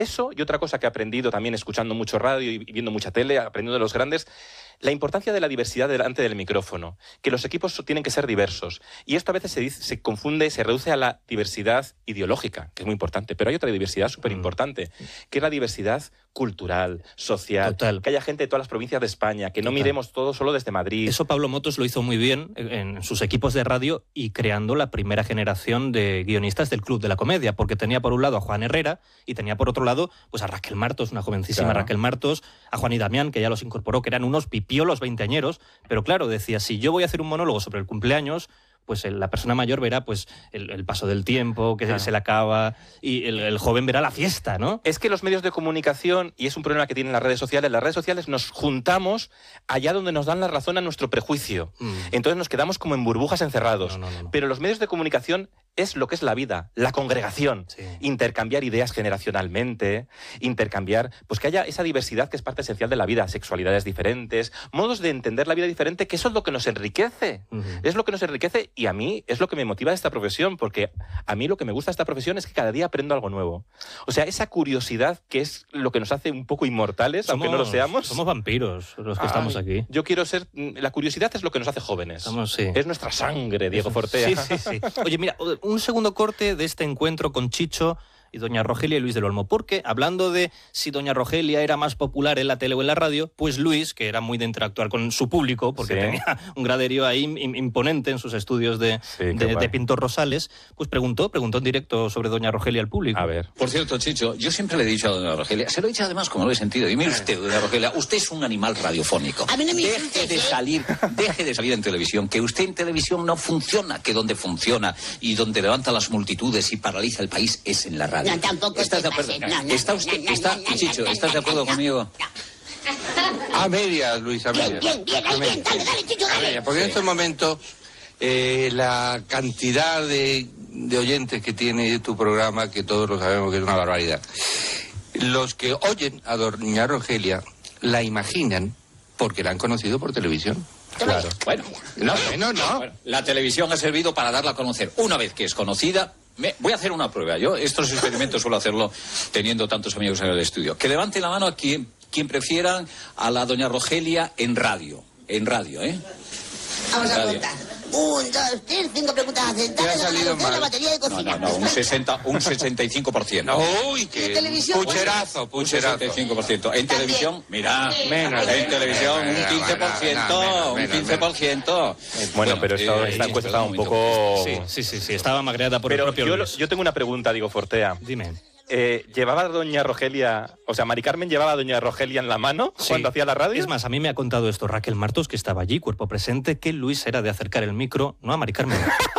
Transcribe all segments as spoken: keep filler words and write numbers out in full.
Eso y otra cosa que he aprendido también escuchando mucho radio y viendo mucha tele, aprendiendo de los grandes, la importancia de la diversidad delante del micrófono, que los equipos tienen que ser diversos. Y esto a veces se, dice, se confunde, se reduce a la diversidad ideológica, que es muy importante, pero hay otra diversidad súper importante, que es la diversidad cultural, social, Total. que haya gente de todas las provincias de España, que no Total. miremos todo solo desde Madrid. Eso Pablo Motos lo hizo muy bien en sus equipos de radio y creando la primera generación de guionistas del Club de la Comedia, porque tenía por un lado a Juan Herrera y tenía por otro lado pues a Raquel Martos, una jovencísima Claro. Raquel Martos, a Juan y Damián, que ya los incorporó, que eran unos pipiolos veinteañeros, pero claro, decía, si yo voy a hacer un monólogo sobre el cumpleaños, pues el, la persona mayor verá pues el, el paso del tiempo, que Claro. se le acaba, y el, el joven verá la fiesta, ¿no? Es que los medios de comunicación, y es un problema que tienen las redes sociales, las redes sociales nos juntamos allá donde nos dan la razón a nuestro prejuicio. Mm. Entonces nos quedamos como en burbujas encerrados. No, no, no, no. Pero los medios de comunicación es lo que es la vida, la congregación. Sí. Intercambiar ideas generacionalmente, intercambiar, pues que haya esa diversidad que es parte esencial de la vida, sexualidades diferentes, modos de entender la vida diferente, que eso es lo que nos enriquece. Uh-huh. Es lo que nos enriquece y a mí es lo que me motiva de esta profesión, porque a mí lo que me gusta de esta profesión es que cada día aprendo algo nuevo. O sea, esa curiosidad que es lo que nos hace un poco inmortales, Somos, aunque no lo seamos. Somos vampiros los que Ay, estamos aquí. Yo quiero ser... La curiosidad es lo que nos hace jóvenes. Estamos, sí. Es nuestra sangre, Diego Fortea. Sí, sí, sí. Oye, mira, un segundo corte de este encuentro con Chicho y doña Rogelia y Luis del Olmo, porque hablando de si doña Rogelia era más popular en la tele o en la radio, pues Luis, que era muy de interactuar con su público, porque Sí. tenía un graderío ahí imponente en sus estudios de, Sí, qué de, guay. de Pintor Rosales, pues preguntó, preguntó en directo sobre doña Rogelia al público. A ver. Por cierto, Chicho, yo siempre le he dicho a doña Rogelia, se lo he dicho además como lo he sentido, y mire usted, doña Rogelia, usted es un animal radiofónico. A mí no me Deje insultes, de ¿eh? salir, deje de salir en televisión, que usted en televisión no funciona, que donde funciona y donde levanta las multitudes y paraliza el país es en la radio. No, tampoco ¿Estás te de acuerdo? pases. No, no, ¿Está no, usted, no, está, no, no, Chicho, no, no, estás de no, acuerdo no, conmigo? no. A medias, Luis, a Bien, medias. bien, bien, ahí bien, dale, dale, Chicho, A dale. medias, porque en estos momentos eh, la cantidad de, de oyentes que tiene tu programa, que todos lo sabemos que es una barbaridad, los que oyen a doña Rogelia la imaginan porque la han conocido por televisión. Claro. Bueno, No, no, no. Bueno, la televisión ha servido para darla a conocer. Una vez que es conocida, me, voy a hacer una prueba. Yo estos experimentos suelo hacerlo teniendo tantos amigos en el estudio. Que levante la mano a quien, quien prefiera a la doña Rogelia en radio. En radio, ¿eh? Vamos a Radio. contar. Un, dos, tres, cinco preguntas acertadas. Te ha salido la mal. batería de No, cocina. no, no, un sesenta, un sesenta y cinco por ciento. Uy, ¿Y que de televisión? pucherazo, Un pucherazo. sesenta y cinco por ciento. En También. televisión, mira, Menos. en televisión un Menos, quince por ciento, menos, un menos, quince por ciento. Bueno, pero esta, eh, esta sí, encuesta perdón, estaba un poco... Sí, sí, sí, sí, estaba magreada por Pero el propio yo, lo- Luis. yo tengo una pregunta, Diego Fortea. Dime. Eh, ¿Llevaba a doña Rogelia, o sea, Mari Carmen llevaba a doña Rogelia en la mano Sí. cuando hacía la radio? Es más, a mí me ha contado esto Raquel Martos, que estaba allí, cuerpo presente, que Luis era de acercar el micro, no a Mari Carmen,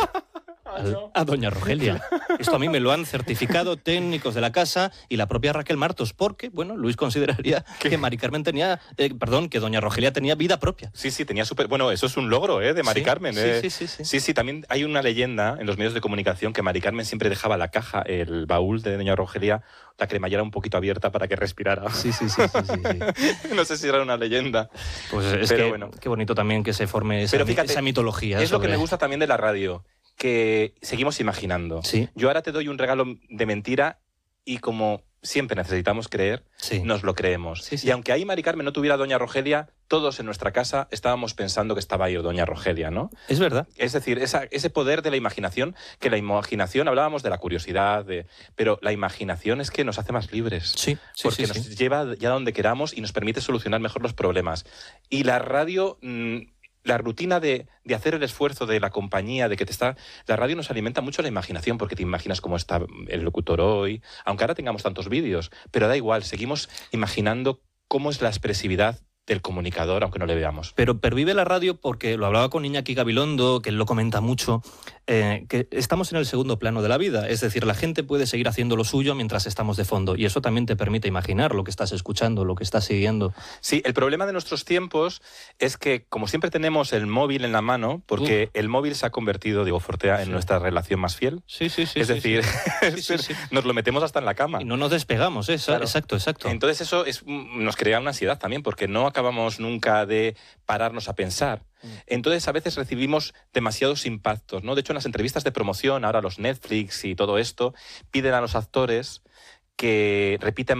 al- a doña Rogelia. Esto a mí me lo han certificado técnicos de la casa y la propia Raquel Martos, porque, bueno, Luis consideraría que Mari Carmen tenía, eh, perdón, que doña Rogelia tenía vida propia. Sí, sí, tenía súper... Bueno, eso es un logro, ¿eh? De Mari Sí, Carmen. sí, eh. sí, sí, sí. Sí, sí, también hay una leyenda en los medios de comunicación que Mari Carmen siempre dejaba la caja, el baúl de doña Rogelia, la cremallera un poquito abierta para que respirara. Sí, sí, sí, sí, sí, sí. No sé si era una leyenda. Pues es Pero que bueno. qué bonito también que se forme esa, Pero mi- fíjate, esa mitología. Es lo que sobre- me gusta también de la radio, que seguimos imaginando. Sí. Yo ahora te doy un regalo de mentira y como siempre necesitamos creer, Sí. nos lo creemos. Sí, sí. Y aunque ahí Mari Carmen no tuviera a doña Rogelia, todos en nuestra casa estábamos pensando que estaba ahí doña Rogelia, ¿no? Es verdad. Es decir, esa- ese poder de la imaginación, que la imaginación, hablábamos de la curiosidad, de, pero la imaginación es que nos hace más libres. Sí, sí, Porque sí, nos sí. lleva ya donde queramos y nos permite solucionar mejor los problemas. Y la radio... mm, la rutina de, de hacer el esfuerzo de la compañía, de que te está... La radio nos alimenta mucho la imaginación, porque te imaginas cómo está el locutor hoy, aunque ahora tengamos tantos vídeos, pero da igual, seguimos imaginando cómo es la expresividad del comunicador, aunque no le veamos. Pero pervive la radio porque, lo hablaba con Iñaki Gabilondo, que él lo comenta mucho, eh, que estamos en el segundo plano de la vida. Es decir, la gente puede seguir haciendo lo suyo mientras estamos de fondo. Y eso también te permite imaginar lo que estás escuchando, lo que estás siguiendo. Sí, el problema de nuestros tiempos es que, como siempre tenemos el móvil en la mano, porque el móvil se ha convertido, Diego Fortea, en Sí. nuestra relación más fiel. Sí, sí, sí. es sí, decir, sí. Sí, sí, sí. nos lo metemos hasta en la cama. Y no nos despegamos, ¿eh? Claro. Exacto, exacto. Entonces eso es, nos crea una ansiedad también, porque no acabamos nunca de pararnos a pensar. Entonces a veces recibimos demasiados impactos, ¿no? De hecho, en las entrevistas de promoción, ahora los Netflix y todo esto, piden a los actores que repitan